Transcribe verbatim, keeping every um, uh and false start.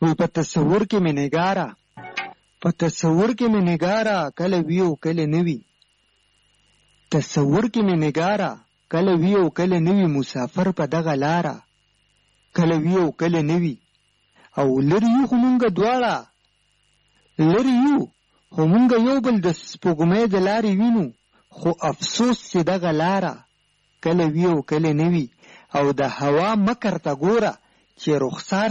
وی په تصور کې مې نګاره په تصور کې مې نګاره کله وی او کله نوی تصور کې مې نګاره کله وی او کله نوی مسافر په دغه لاره کله وی او کله نوی او لري یو خو مونږ دواړه لري یو خو مونږ یو بل د سپوږمۍ د لارې وینو خو افسوس چې دغه لاره کله وی او کله نوی او د هوا مکر ته ګوره چې رخسار